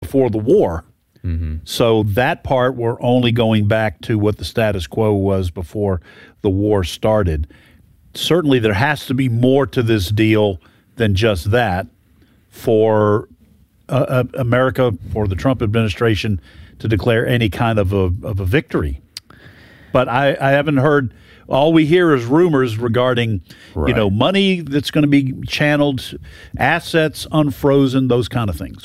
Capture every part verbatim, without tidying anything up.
before the war. Mm-hmm. So that part, we're only going back to what the status quo was before the war started. Certainly there has to be more to this deal than just that for uh, America, for the Trump administration to declare any kind of a, of a victory. But I, I haven't heard, all we hear is rumors regarding, right. you know, money that's going to be channeled, assets unfrozen, those kind of things.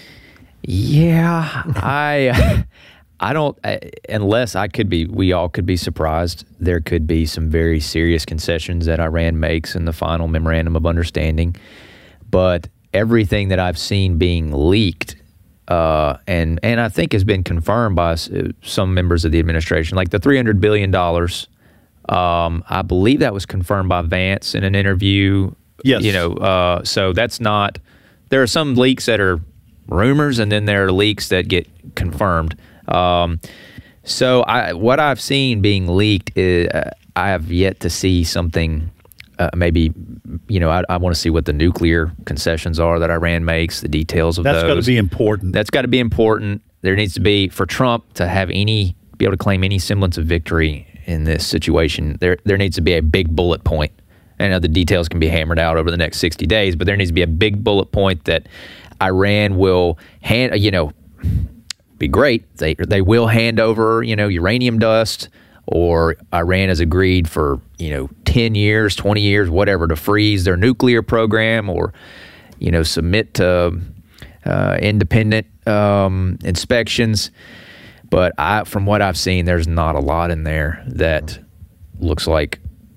Yeah, I I don't, I, unless I could be, we all could be surprised. There could be some very serious concessions that Iran makes in the final memorandum of understanding. But everything that I've seen being leaked, uh, and, and I think has been confirmed by some members of the administration, like the three hundred billion dollars, um, I believe that was confirmed by Vance in an interview. Yes. You know, uh, so that's not, there are some leaks that are rumors, and then there are leaks that get confirmed. Um, so I, what I've seen being leaked, is, uh, I have yet to see something, uh, maybe, you know, I, I want to see what the nuclear concessions are that Iran makes, the details of That's those. That's got to be important. That's got to be important. There needs to be, for Trump to have any, be able to claim any semblance of victory in this situation, there there needs to be a big bullet point. I know the details can be hammered out over the next sixty days, but there needs to be a big bullet point that Iran will hand, you know, be great. They they will hand over, you know, uranium dust, or Iran has agreed for, you know, ten years, twenty years, whatever, to freeze their nuclear program, or, you know, submit to uh, independent um, inspections. But I, from what I've seen, there's not a lot in there that looks like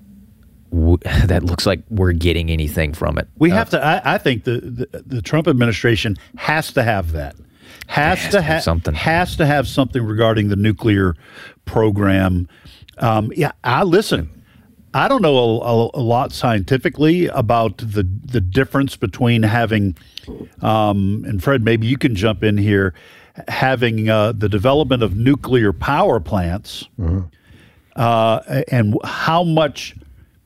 that looks like we're getting anything from it. We uh, have to. I, I think the, the the Trump administration has to have that. Has, has to, to have ha- something. Has to have something regarding the nuclear program. Um, yeah, I listen. I don't know a, a, a lot scientifically about the the difference between having, um, and Fred, maybe you can jump in here, having uh, the development of nuclear power plants, mm-hmm. uh, and how much.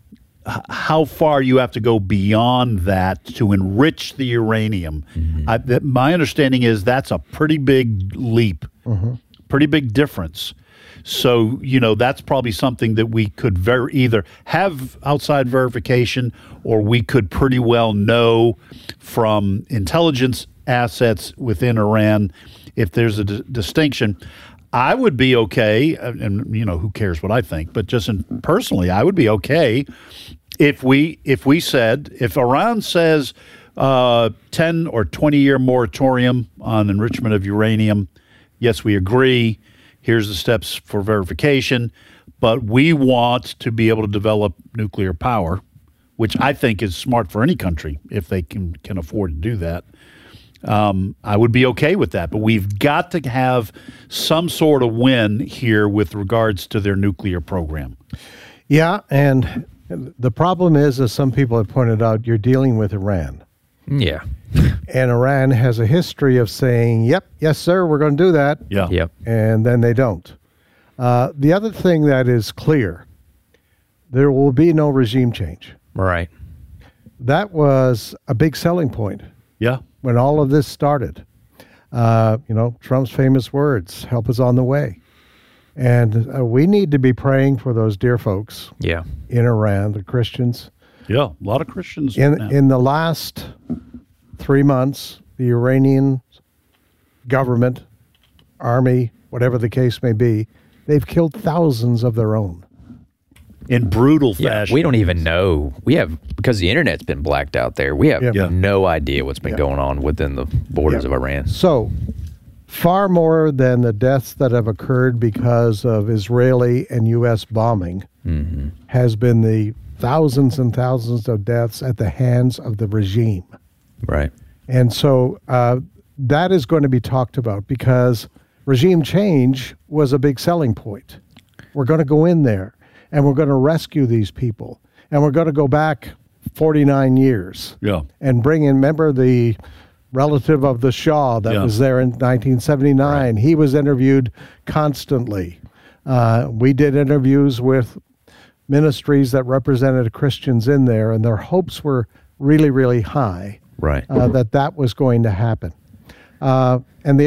how far you have to go beyond that to enrich the uranium. Mm-hmm. I, that, my understanding is that's a pretty big leap, mm-hmm. pretty big difference. So, you know, that's probably something that we could ver- either have outside verification, or we could pretty well know from intelligence assets within Iran if there's a d- distinction. I would be okay, and, and you know, who cares what I think, but just in, personally, I would be okay if we if we said, if Iran says uh, ten or twenty year moratorium on enrichment of uranium, yes, we agree, here's the steps for verification, but we want to be able to develop nuclear power, which I think is smart for any country if they can, can afford to do that. Um, I would be okay with that, but we've got to have some sort of win here with regards to their nuclear program. Yeah, and the problem is, as some people have pointed out, you're dealing with Iran. Yeah. And Iran has a history of saying, yep, yes, sir, we're going to do that. Yeah. Yep. And then they don't. Uh, the other thing that is clear, there will be no regime change. Right. That was a big selling point. Yeah. When all of this started, uh, you know, Trump's famous words, help is on the way. And uh, we need to be praying for those dear folks yeah. in Iran, the Christians. Yeah, a lot of Christians. In, now. in the last three months, the Iranian government, army, whatever the case may be, they've killed thousands of their own. In brutal yeah, fashion. We don't even know. We have, because the internet's been blacked out there, we have yeah. no idea what's been yeah. going on within the borders yeah. of Iran. So, far more than the deaths that have occurred because of Israeli and U S bombing mm-hmm. has been the thousands and thousands of deaths at the hands of the regime. Right. And so uh, that is going to be talked about, because regime change was a big selling point. We're going to go in there and we're going to rescue these people, and we're going to go back forty-nine years yeah. and bring in, remember the relative of the Shah that yeah. was there in nineteen seventy-nine. Right. He was interviewed constantly. Uh, we did interviews with ministries that represented Christians in there, and their hopes were really, really high. Right. Uh, that that was going to happen. Uh, and the